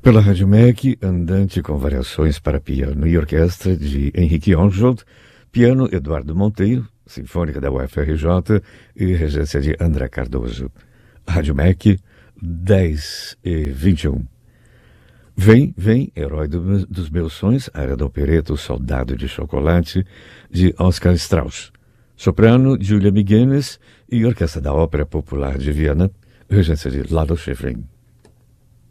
Pela Rádio MEC, Andante com variações para piano e orquestra de Henrique Onjold, piano Eduardo Monteiro, Sinfônica da UFRJ e regência de André Cardoso. Rádio MEC, 10h21. Vem, vem, herói dos meus sonhos, área da opereta O Soldado de Chocolate, de Oscar Strauss. Soprano, Julia Migenes e Orquestra da Ópera Popular de Viena, regência de Lalo Schifrin.